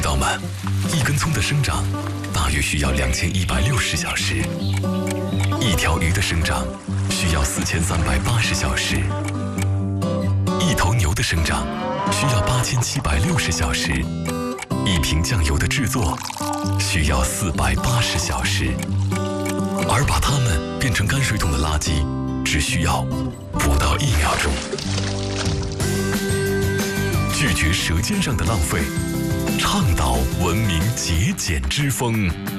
道吗？一根葱的生长大约需要2160小时，一条鱼的生长需要4380小时，一头牛的生长需要8760小时，一瓶酱油的制作需要480小时，而把它们变成泔水桶的垃圾只需要不到1秒钟。拒绝舌尖上的浪费，倡导文明节俭之风。